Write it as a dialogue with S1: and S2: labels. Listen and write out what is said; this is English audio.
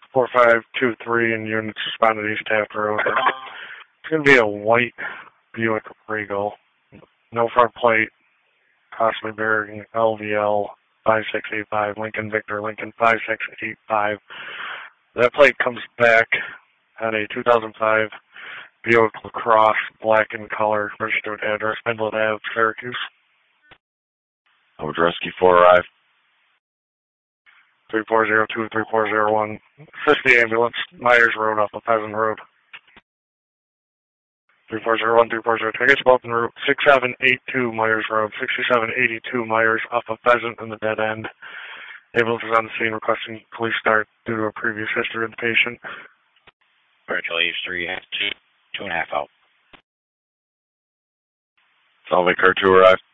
S1: 4523 in units responded East Taft Road. It's going to be a white Buick Regal. No front plate. Possibly bearing LVL 5685, Lincoln Victor, Lincoln 5685. That plate comes back on a 2005 Buick LaCrosse, black in color, registered address, Penland Ave, Syracuse.
S2: Would Rescue 4 arrive?
S1: 3402, 3401. Assist the ambulance, Myers Road off of Pheasant Road. 3401, 3402. I get you both en route. 6782 Myers Road, 6782 Myers off of Pheasant in the dead end. Ambulance is on the scene requesting police start due to a previous history of the patient.
S3: Virtual Eves 3, 2.5 out.
S2: Solvay Car 2 arrive.